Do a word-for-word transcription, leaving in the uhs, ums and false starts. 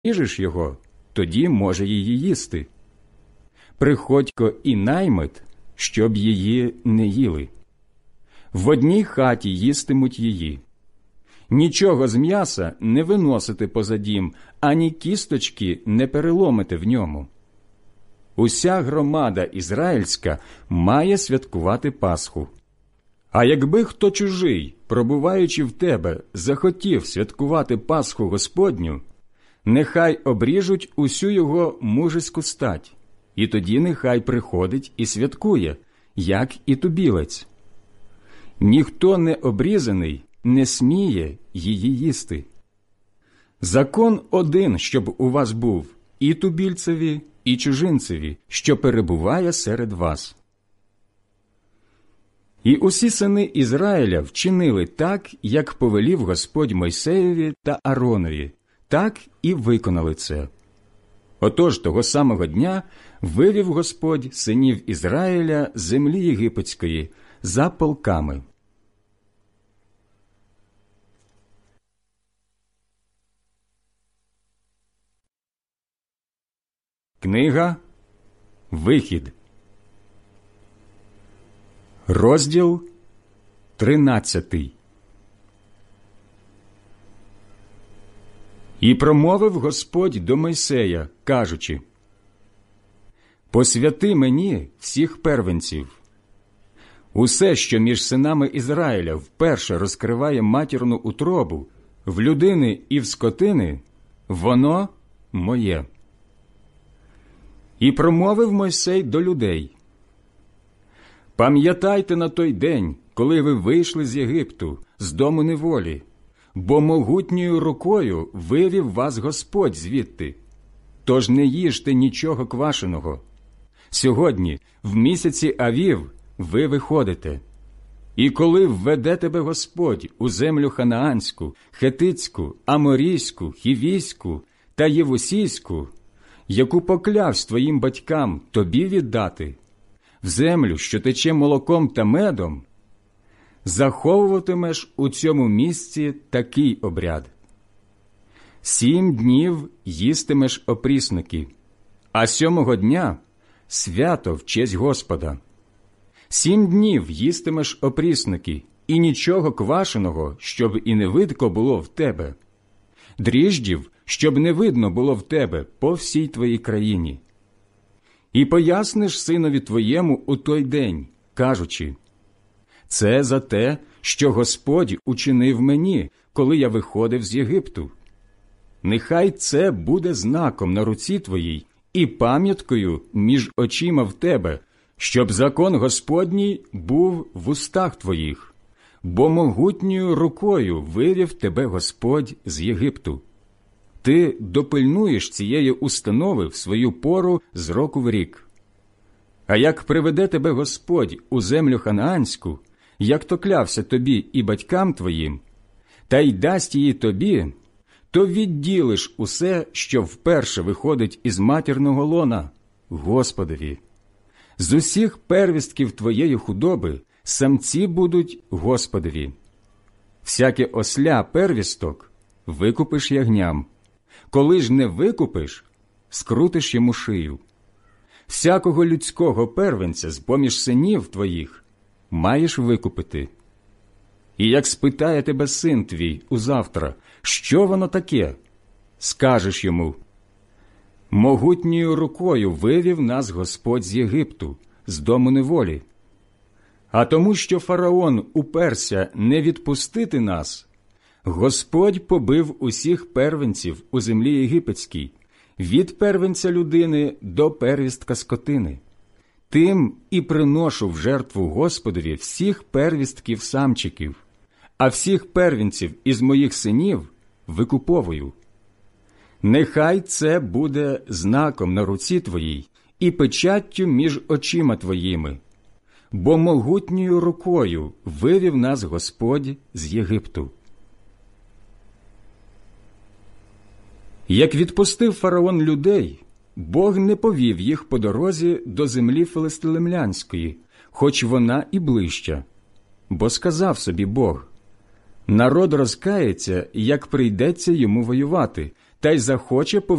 обріжеш його, тоді може її їсти. Приходько і наймит, щоб її не їли. В одній хаті їстимуть її. Нічого з м'яса не виносите поза дім, ані кісточки не переломите в ньому. Уся громада ізраїльська має святкувати Пасху. А якби хто чужий, пробуваючи в тебе, захотів святкувати Пасху Господню, нехай обріжуть усю його мужеську стать, і тоді нехай приходить і святкує, як і тубілець. Ніхто не обрізаний не сміє її їсти. Закон один, щоб у вас був і тубільцеві, і чужинцеві, що перебуває серед вас. І усі сини Ізраїля вчинили так, як повелів Господь Мойсеєві та Ааронові, так і виконали це. Отож того самого дня вивів Господь синів Ізраїля з землі єгипетської за полками. Книга Вихід, розділ тринадцятий. І промовив Господь до Мойсея, кажучи: «Посвяти мені всіх первенців. Усе, що між синами Ізраїля вперше розкриває матірну утробу, в людини і в скотини, воно моє». І промовив Мойсей до людей: «Пам'ятайте на той день, коли ви вийшли з Єгипту, з дому неволі, бо могутньою рукою вивів вас Господь звідти. Тож не їжте нічого квашеного. Сьогодні, в місяці Авів, ви виходите. І коли введе тебе Господь у землю ханаанську, хетицьку, аморійську, хівійську та євусійську, яку поклявсь твоїм батькам тобі віддати, в землю, що тече молоком та медом, заховуватимеш у цьому місці такий обряд. Сім днів їстимеш опрісники, а сьомого дня – свято в честь Господа. Сім днів їстимеш опрісники, і нічого квашеного, щоб і не видко було в тебе. Дріждів, щоб не видно було в тебе по всій твоїй країні. І поясниш синові твоєму у той день, кажучи: це за те, що Господь учинив мені, коли я виходив з Єгипту. Нехай це буде знаком на руці твоїй і пам'яткою між очима в тебе, щоб закон Господній був в устах твоїх, бо могутньою рукою вивів тебе Господь з Єгипту. Ти допильнуєш цієї установи в свою пору з року в рік. А як приведе тебе Господь у землю ханаанську, як то клявся тобі і батькам твоїм, та й дасть її тобі, то відділиш усе, що вперше виходить із матірного лона, Господові. З усіх первістків твоєї худоби самці будуть Господові. Всяке осля первісток викупиш ягням. Коли ж не викупиш, скрутиш йому шию. Всякого людського первенця з-поміж синів твоїх маєш викупити. І як спитає тебе син твій узавтра, що воно таке, скажеш йому: могутньою рукою вивів нас Господь з Єгипту, з дому неволі. А тому, що фараон уперся не відпустити нас, Господь побив усіх первенців у землі єгипетській, від первенця людини до первістка скотини. Тим і приношу в жертву Господові всіх первістків самчиків, а всіх первенців із моїх синів викуповую. Нехай це буде знаком на руці твоїй і печаттю між очима твоїми, бо могутньою рукою вивів нас Господь з Єгипту. Як відпустив фараон людей, Бог не повів їх по дорозі до землі филистимлянської, хоч вона і ближча. Бо сказав собі Бог: народ розкається, як прийдеться йому воювати, та й захоче